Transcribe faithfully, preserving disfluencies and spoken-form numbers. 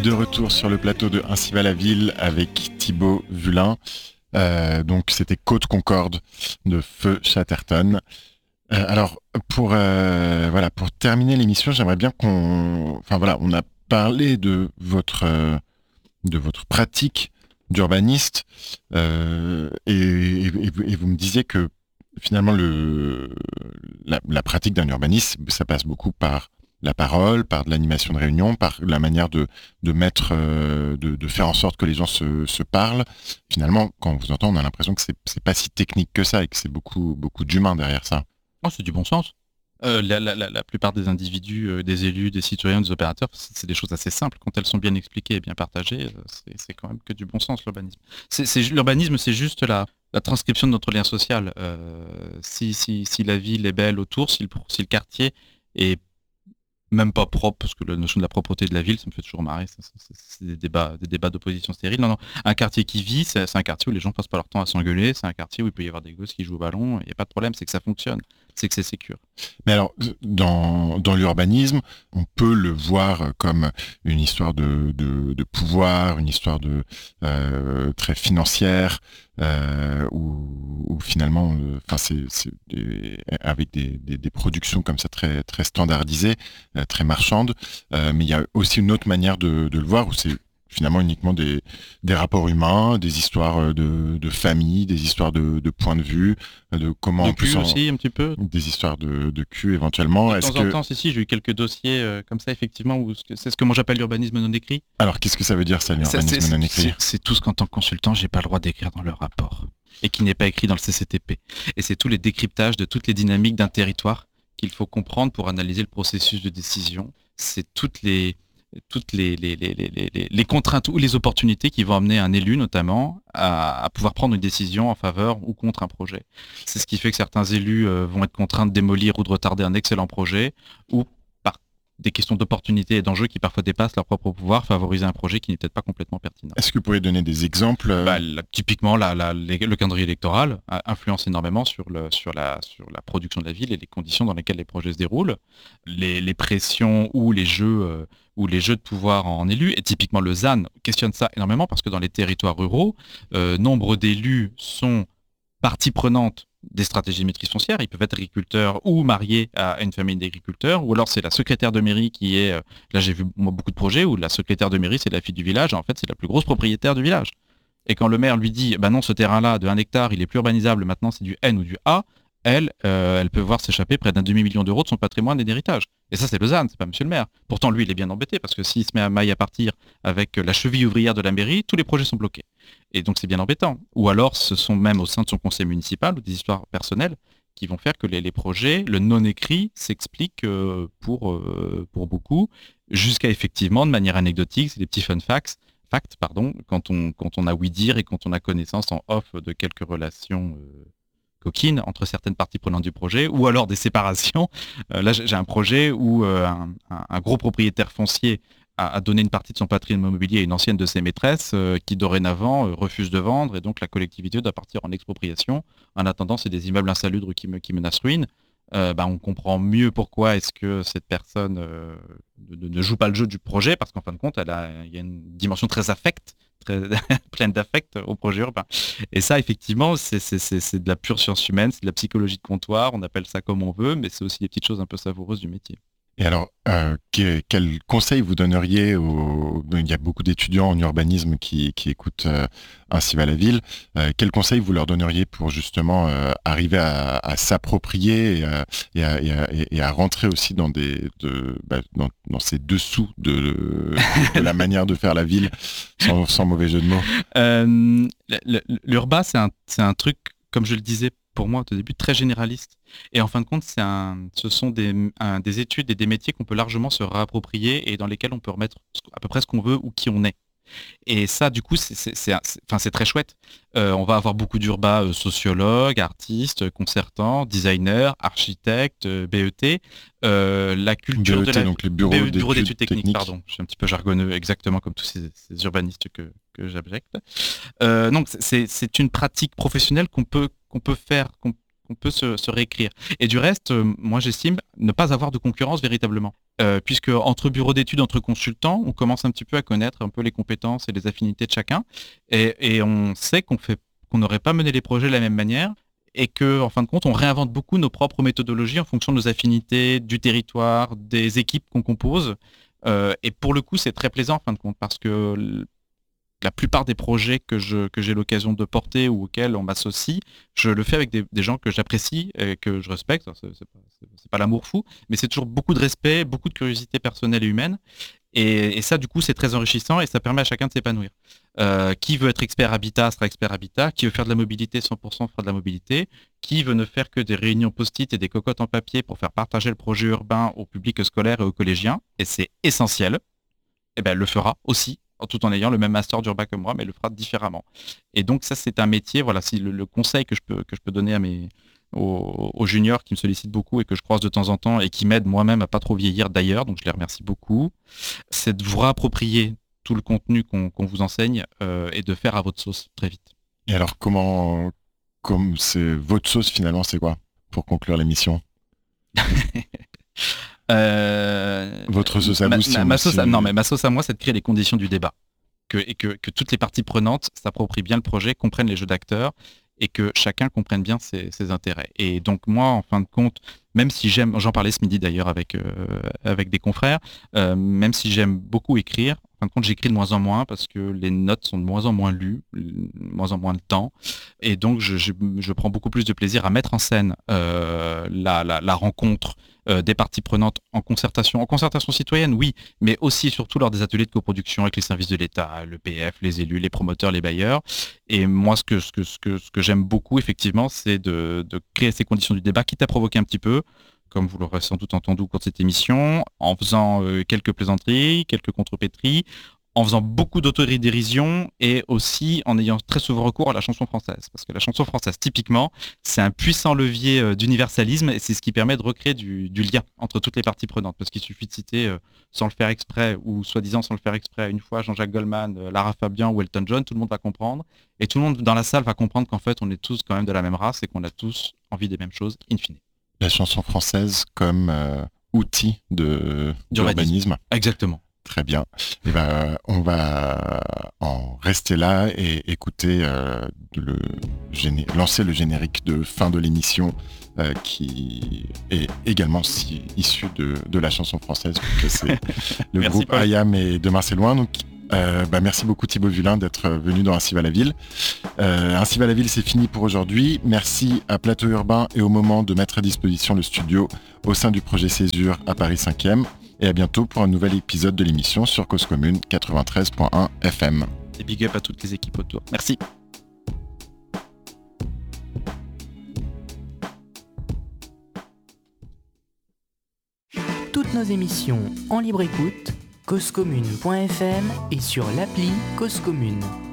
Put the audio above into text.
De retour sur le plateau de Ainsi va la ville avec Thibaut Vulin. Euh, donc c'était Côte Concorde de Feu Chatterton. Euh, alors pour euh, voilà pour terminer l'émission, j'aimerais bien qu'on, enfin voilà, on a parlé de votre euh, de votre pratique d'urbaniste euh, et, et, et vous me disiez que finalement le la, la pratique d'un urbaniste, ça passe beaucoup par la parole, par de l'animation de réunion, par la manière de, de mettre, euh, de, de faire en sorte que les gens se, se parlent. Finalement, quand on vous entend, on a l'impression que c'est, c'est pas si technique que ça et que c'est beaucoup, beaucoup d'humain derrière ça. Oh, c'est du bon sens. Euh, la, la, la, la plupart des individus, euh, des élus, des citoyens, des opérateurs, c'est, c'est des choses assez simples. Quand elles sont bien expliquées et bien partagées, euh, c'est, c'est quand même que du bon sens, l'urbanisme. C'est, c'est, l'urbanisme, c'est juste la, la transcription de notre lien social. Euh, si, si, si la ville est belle autour, si le, si le quartier est même pas propre, parce que la notion de la propreté de la ville, ça me fait toujours marrer, ça, ça, c'est, c'est des débats, des débats d'opposition stériles. Non, non, un quartier qui vit, c'est, c'est un quartier où les gens passent pas leur temps à s'engueuler, c'est un quartier où il peut y avoir des gosses qui jouent au ballon, il n'y a pas de problème, c'est que ça fonctionne, c'est que c'est sécure. Mais alors, dans, dans l'urbanisme, on peut le voir comme une histoire de, de, de pouvoir, une histoire de euh, très financière, euh, où, où finalement, enfin, euh, c'est, c'est des, avec des, des, des productions comme ça très très standardisées, euh, très marchandes. Euh, mais il y a aussi une autre manière de, de le voir où c'est finalement uniquement des, des rapports humains, des histoires de, de famille, des histoires de, de points de vue, de comment de on peut cul s'en... aussi un petit peu. Des histoires de, de cul éventuellement. De Est-ce temps en que... temps, si, si, j'ai eu quelques dossiers euh, comme ça, effectivement, où c'est ce que moi j'appelle l'urbanisme non écrit. Alors, qu'est-ce que ça veut dire, ça, Ça, c'est, l'urbanisme non c'est, écrit? c'est, c'est tout ce qu'en tant que consultant, j'ai pas le droit d'écrire dans le rapport et qui n'est pas écrit dans le C C T P. Et c'est tous les décryptages de toutes les dynamiques d'un territoire qu'il faut comprendre pour analyser le processus de décision. C'est toutes les toutes les, les, les, les, les, les contraintes ou les opportunités qui vont amener un élu notamment à, à pouvoir prendre une décision en faveur ou contre un projet. C'est ce qui fait que certains élus euh, vont être contraints de démolir ou de retarder un excellent projet, ou par des questions d'opportunité et d'enjeux qui parfois dépassent leur propre pouvoir, favoriser un projet qui n'est peut-être pas complètement pertinent. Est-ce que vous pourriez donner des exemples? Bah, la, typiquement, la, la, les, le calendrier électoral influence énormément sur, le, sur, la, sur la production de la ville et les conditions dans lesquelles les projets se déroulent. Les, les pressions ou les jeux... Euh, ou les jeux de pouvoir en élus, et typiquement le Z A N questionne ça énormément parce que dans les territoires ruraux, euh, nombre d'élus sont partie prenante des stratégies de maîtrise foncière. Ils peuvent être agriculteurs ou mariés à une famille d'agriculteurs, ou alors c'est la secrétaire de mairie qui est, euh, là j'ai vu moi, beaucoup de projets où la secrétaire de mairie c'est la fille du village, et en fait c'est la plus grosse propriétaire du village. Et quand le maire lui dit, bah non, ce terrain-là de un hectare, il est plus urbanisable, maintenant c'est du N ou du A, elle, euh, elle peut voir s'échapper près d'un demi-million d'euros de son patrimoine et d'héritage. Et ça, c'est le Z A N, c'est pas monsieur le maire. Pourtant, lui, il est bien embêté parce que s'il se met à maille à partir avec la cheville ouvrière de la mairie, tous les projets sont bloqués. Et donc, c'est bien embêtant. Ou alors, ce sont même au sein de son conseil municipal ou des histoires personnelles qui vont faire que les, les projets, le non-écrit, s'explique euh, pour, euh, pour beaucoup, jusqu'à effectivement, de manière anecdotique, c'est des petits fun facts, facts pardon, quand on, quand on a ouï dire et quand on a connaissance en off de quelques relations euh, coquines entre certaines parties prenantes du projet, ou alors des séparations. Euh, là, j'ai un projet où euh, un, un, gros propriétaire foncier a, a donné une partie de son patrimoine immobilier à une ancienne de ses maîtresses euh, qui dorénavant euh, refuse de vendre, et donc la collectivité doit partir en expropriation. En attendant, c'est des immeubles insalubres qui, me, qui menacent ruine. Euh, bah, on comprend mieux pourquoi est-ce que cette personne euh, ne, ne joue pas le jeu du projet, parce qu'en fin de compte, elle a, il y a une dimension très affecte, très pleine d'affect au projet urbain. Et ça, effectivement, c'est, c'est, c'est, c'est de la pure science humaine, c'est de la psychologie de comptoir, on appelle ça comme on veut, mais c'est aussi des petites choses un peu savoureuses du métier. Et alors, euh, que, quel conseil vous donneriez aux... Il y a beaucoup d'étudiants en urbanisme qui, qui écoutent euh, Ainsi va la ville. Euh, quel conseil vous leur donneriez pour justement euh, arriver à, à s'approprier et à, et, à, et, à, et à rentrer aussi dans, des, de, bah, dans, dans ces dessous de, de, de la manière de faire la ville, sans, sans mauvais jeu de mots? euh, L'urba, c'est un, c'est un truc, comme je le disais, pour moi au début très généraliste, et en fin de compte c'est un, ce sont des, un, des études et des métiers qu'on peut largement se réapproprier et dans lesquels on peut remettre à peu près ce qu'on veut ou qui on est. Et ça, du coup, c'est, c'est, c'est, c'est, enfin, c'est très chouette. Euh, on va avoir beaucoup d'urba, euh, sociologues, artistes, concertants, designers, architectes, euh, B E T. Euh, la culture B E T, de la... donc les bureaux, B E, d'études, bureau d'études techniques, techniques. pardon. Je suis un petit peu jargonneux, exactement comme tous ces, ces urbanistes que, que j'abjecte. Euh, donc, c'est, c'est une pratique professionnelle qu'on peut, qu'on peut faire, qu'on, qu'on peut se, se réécrire. Et du reste, euh, moi j'estime ne pas avoir de concurrence véritablement. Euh, puisque entre bureaux d'études, entre consultants, on commence un petit peu à connaître un peu les compétences et les affinités de chacun. Et, et on sait qu'on fait, qu'on n'aurait pas mené les projets de la même manière. Et que, en fin de compte, on réinvente beaucoup nos propres méthodologies en fonction de nos affinités, du territoire, des équipes qu'on compose. Euh, et pour le coup, c'est très plaisant, en fin de compte, parce que la plupart des projets que, je, que j'ai l'occasion de porter ou auxquels on m'associe, je le fais avec des, des gens que j'apprécie et que je respecte. C'est, c'est pas, c'est, c'est pas l'amour fou, mais c'est toujours beaucoup de respect, beaucoup de curiosité personnelle et humaine. Et, et ça, du coup, c'est très enrichissant et ça permet à chacun de s'épanouir. Euh, qui veut être expert habitat sera expert habitat. Qui veut faire de la mobilité cent pour cent fera de la mobilité. Qui veut ne faire que des réunions post-it et des cocottes en papier pour faire partager le projet urbain au public scolaire et aux collégiens, et c'est essentiel, eh ben, le fera aussi, tout en ayant le même master d'urbain que moi, mais le fera différemment. Et donc ça, c'est un métier, voilà, si le, le conseil que je peux, que je peux donner à mes... Aux, aux juniors qui me sollicitent beaucoup et que je croise de temps en temps et qui m'aident moi-même à pas trop vieillir d'ailleurs, donc je les remercie beaucoup, c'est de vous réapproprier tout le contenu qu'on, qu'on vous enseigne euh, et de faire à votre sauce très vite. Et alors comment, comme c'est votre sauce finalement, c'est quoi pour conclure l'émission? euh, Votre sauce à ma, vous, si ma, on, ma sauce si... à, non, mais ma sauce à moi, c'est de créer les conditions du débat. Que, et que, que toutes les parties prenantes s'approprient bien le projet, comprennent les jeux d'acteurs et que chacun comprenne bien ses, ses intérêts. Et donc moi, en fin de compte, même si j'aime, j'en parlais ce midi d'ailleurs avec, euh, avec des confrères, euh, même si j'aime beaucoup écrire, en fin de compte, j'écris de moins en moins parce que les notes sont de moins en moins lues, de moins en moins de temps. Et donc, je, je, je prends beaucoup plus de plaisir à mettre en scène euh, la, la, la rencontre euh, des parties prenantes en concertation, en concertation citoyenne, oui, mais aussi et surtout lors des ateliers de coproduction avec les services de l'État, le P F, les élus, les promoteurs, les bailleurs. Et moi, ce que, ce que, ce que, ce que j'aime beaucoup, effectivement, c'est de, de créer ces conditions du débat, quitte à provoquer un petit peu, comme vous l'aurez sans doute entendu au cours de cette émission, en faisant euh, quelques plaisanteries, quelques contrepétries, en faisant beaucoup d'autodérision et aussi en ayant très souvent recours à la chanson française. Parce que la chanson française, typiquement, c'est un puissant levier euh, d'universalisme et c'est ce qui permet de recréer du, du lien entre toutes les parties prenantes. Parce qu'il suffit de citer, euh, sans le faire exprès, ou soi-disant sans le faire exprès, une fois Jean-Jacques Goldman, euh, Lara Fabian ou Elton John, tout le monde va comprendre. Et tout le monde dans la salle va comprendre qu'en fait, on est tous quand même de la même race et qu'on a tous envie des mêmes choses, in fine. La chanson française comme euh, outil de, d'urbanisme. Exactement. Très bien. Et ben, on va en rester là et écouter euh, le géné- lancer le générique de fin de l'émission euh, qui est également si, issu de, de la chanson française. C'est le Merci, groupe Paul. Ayam et Demain c'est loin. Donc, euh, bah, merci beaucoup Thibaut Vulin d'être venu dans Ainsi va la ville. Euh, Ainsi va la ville, c'est fini pour aujourd'hui. Merci à Plateau Urbain et au moment de mettre à disposition le studio au sein du projet Césure à Paris cinquième. Et à bientôt pour un nouvel épisode de l'émission sur Cause Commune quatre-vingt-treize point un F M. Et big up à toutes les équipes autour. Merci. Toutes nos émissions en libre écoute, cause commune point F M et sur l'appli Cause Commune.